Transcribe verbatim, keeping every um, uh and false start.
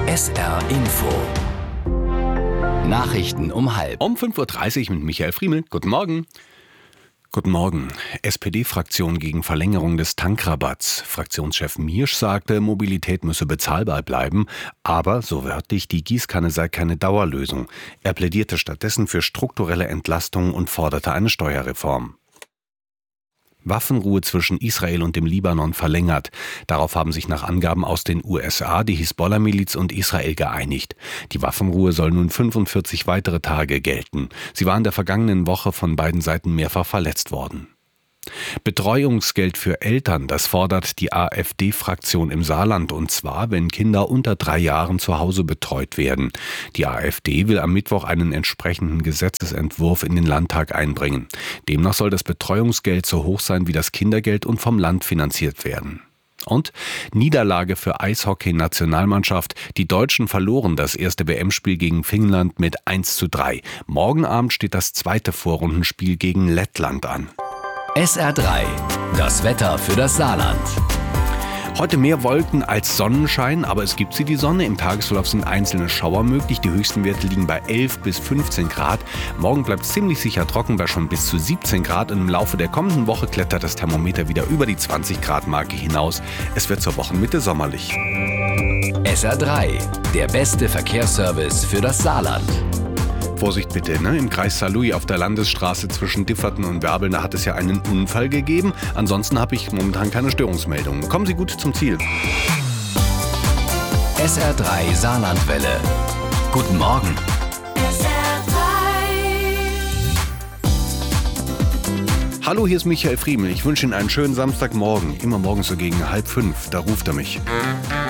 S R Info. Nachrichten um halb. Um fünf Uhr dreißig mit Michael Friemel. Guten Morgen. Guten Morgen. S P D-Fraktion gegen Verlängerung des Tankrabatts. Fraktionschef Miersch sagte, Mobilität müsse bezahlbar bleiben, aber, so wörtlich, die Gießkanne sei keine Dauerlösung. Er plädierte stattdessen für strukturelle Entlastungen und forderte eine Steuerreform. Waffenruhe zwischen Israel und dem Libanon verlängert. Darauf haben sich nach Angaben aus den U S A die Hisbollah-Miliz und Israel geeinigt. Die Waffenruhe soll nun fünfundvierzig weitere Tage gelten. Sie war in der vergangenen Woche von beiden Seiten mehrfach verletzt worden. Betreuungsgeld für Eltern, das fordert die AfD-Fraktion im Saarland, und zwar, wenn Kinder unter drei Jahren zu Hause betreut werden. Die AfD will am Mittwoch einen entsprechenden Gesetzesentwurf in den Landtag einbringen. Demnach soll das Betreuungsgeld so hoch sein wie das Kindergeld und vom Land finanziert werden. Und Niederlage für Eishockey-Nationalmannschaft. Die Deutschen verloren das erste W M-Spiel gegen Finnland mit eins zu drei. Morgen Abend steht das zweite Vorrundenspiel gegen Lettland an. S R drei. Das Wetter für das Saarland. Heute mehr Wolken als Sonnenschein, aber es gibt sie, die Sonne. Im Tagesverlauf sind einzelne Schauer möglich. Die höchsten Werte liegen bei elf bis fünfzehn Grad. Morgen bleibt es ziemlich sicher trocken bei schon bis zu siebzehn Grad. Und im Laufe der kommenden Woche klettert das Thermometer wieder über die zwanzig Grad Marke hinaus. Es wird zur Wochenmitte sommerlich. S R drei. Der beste Verkehrsservice für das Saarland. Vorsicht bitte, ne? Im Kreis Saarlouis auf der Landesstraße zwischen Differten und Werbeln, da hat es ja einen Unfall gegeben. Ansonsten habe ich momentan keine Störungsmeldungen. Kommen Sie gut zum Ziel. S R drei Saarlandwelle. Guten Morgen. S R drei. Hallo, hier ist Michael Friemel. Ich wünsche Ihnen einen schönen Samstagmorgen. Immer morgens so gegen halb fünf, da ruft er mich.